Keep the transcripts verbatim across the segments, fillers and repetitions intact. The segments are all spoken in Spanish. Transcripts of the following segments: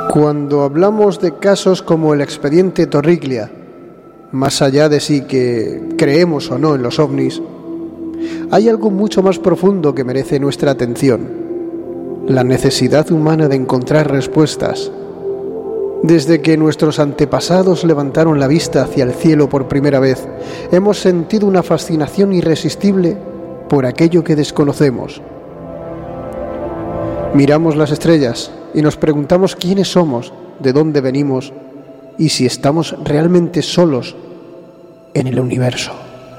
Cuando hablamos de casos como el expediente Torriglia, más allá de si que creemos o no en los ovnis, hay algo mucho más profundo que merece nuestra atención: la necesidad humana de encontrar respuestas. Desde que nuestros antepasados levantaron la vista hacia el cielo por primera vez, hemos sentido una fascinación irresistible por aquello que desconocemos. Miramos las estrellas y nos preguntamos quiénes somos, de dónde venimos y si estamos realmente solos en el universo.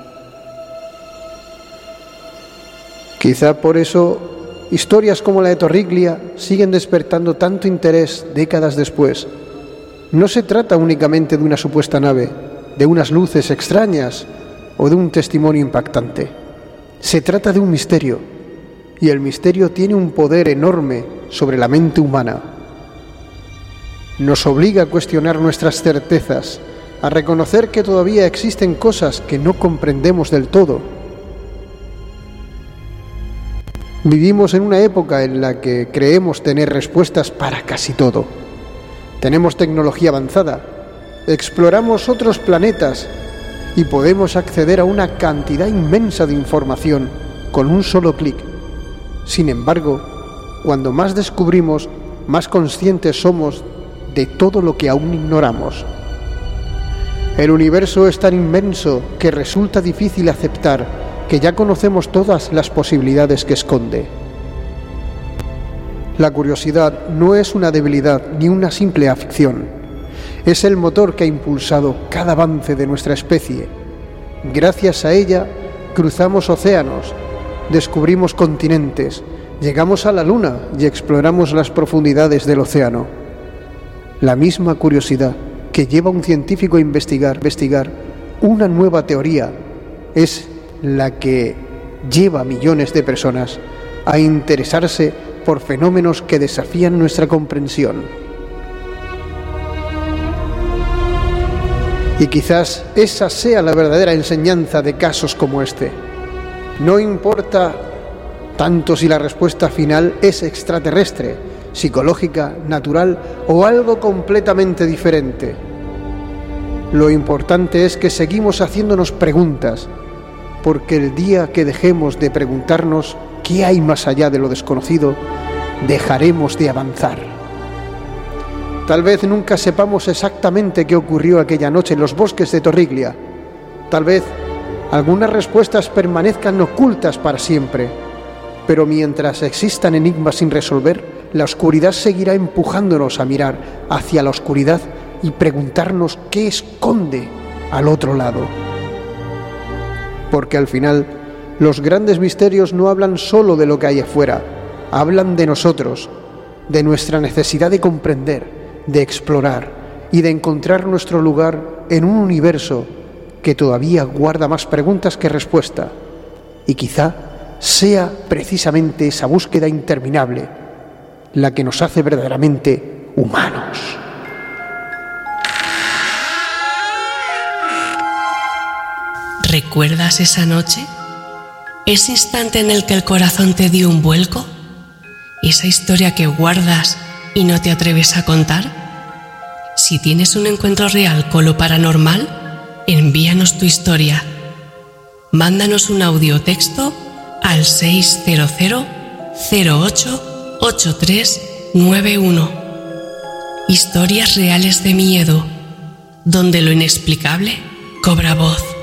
Quizá por eso historias como la de Torriglia siguen despertando tanto interés décadas después. No se trata únicamente de una supuesta nave, de unas luces extrañas o de un testimonio impactante. Se trata de un misterio, y el misterio tiene un poder enorme sobre la mente humana. Nos obliga a cuestionar nuestras certezas, a reconocer que todavía existen cosas que no comprendemos del todo. Vivimos en una época en la que creemos tener respuestas para casi todo. Tenemos tecnología avanzada, exploramos otros planetas y podemos acceder a una cantidad inmensa de información con un solo clic. Sin embargo, cuando más descubrimos, más conscientes somos de todo lo que aún ignoramos. El universo es tan inmenso que resulta difícil aceptar que ya conocemos todas las posibilidades que esconde. La curiosidad no es una debilidad ni una simple afición. Es el motor que ha impulsado cada avance de nuestra especie. Gracias a ella, cruzamos océanos, descubrimos continentes, llegamos a la Luna y exploramos las profundidades del océano. La misma curiosidad que lleva a un científico a investigar, investigar una nueva teoría es la que lleva a millones de personas a interesarse por fenómenos que desafían nuestra comprensión. Y quizás esa sea la verdadera enseñanza de casos como este. No importa tanto si la respuesta final es extraterrestre, psicológica, natural o algo completamente diferente. Lo importante es que seguimos haciéndonos preguntas, porque el día que dejemos de preguntarnos qué hay más allá de lo desconocido, dejaremos de avanzar. Tal vez nunca sepamos exactamente qué ocurrió aquella noche en los bosques de Torriglia. Tal vez algunas respuestas permanezcan ocultas para siempre, pero mientras existan enigmas sin resolver, la oscuridad seguirá empujándonos a mirar hacia la oscuridad y preguntarnos qué esconde al otro lado. Porque al final, los grandes misterios no hablan solo de lo que hay afuera, hablan de nosotros, de nuestra necesidad de comprender, de explorar y de encontrar nuestro lugar en un universo que todavía guarda más preguntas que respuesta. Y quizá sea precisamente esa búsqueda interminable la que nos hace verdaderamente humanos. ¿Recuerdas esa noche? ¿Ese instante en el que el corazón te dio un vuelco? ¿Esa historia que guardas y no te atreves a contar? Si tienes un encuentro real con lo paranormal, envíanos tu historia. Mándanos un audio o texto al seis cero cero, cero ocho, ocho tres nueve uno. Historias reales de miedo, donde lo inexplicable cobra voz.